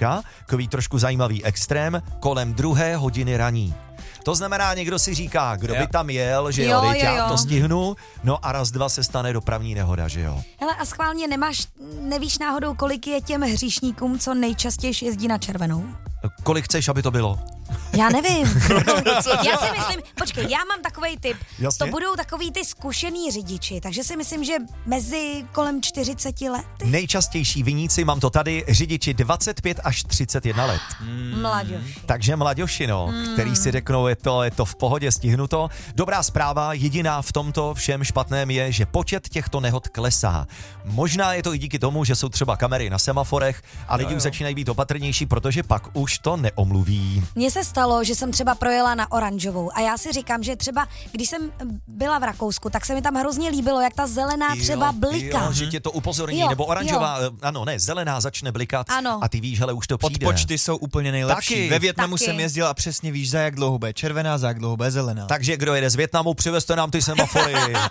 dneška, takový trošku zajímavý extrém, kolem 2 hodiny raní. To znamená, někdo si říká, kdo by tam jel, že jo, já to stihnu, no a raz, dva se stane dopravní nehoda, že jo. Hele, a schválně nevíš náhodou, kolik je těm hříšníkům, co nejčastěji jezdí na červenou? Kolik chceš, aby to bylo? Já nevím. Já si myslím, počkej, já mám takovej tip. Jasně? To budou takový ty zkušený řidiči, takže si myslím, že mezi kolem 40 let. Nejčastější viníci, mám to tady, řidiči 25 až 31 let. Mladěši. Takže mladěši, který si řeknou, je to v pohodě, stihnu to. Dobrá zpráva, jediná v tomto všem špatném je, že počet těchto nehod klesá. Možná je to i díky tomu, že jsou třeba kamery na semaforech a lidi už začínají být opatrnější, protože pak už to neomluví. Mně se stalo, že jsem třeba projela na oranžovou a já si říkám, že třeba, když jsem byla v Rakousku, tak se mi tam hrozně líbilo, jak ta zelená třeba bliká. Jo, že tě to upozorní, nebo oranžová, ano, ne, zelená začne blikat a ty víš, hele, už to přijde. Odpočty jsou úplně nejlepší. Taky. Ve Vietnamu jsem jezdil a přesně víš, za jak dlouho bude červená, za jak dlouho bude zelená. Takže kdo jede z Vietnamu, přivezte nám ty semafory.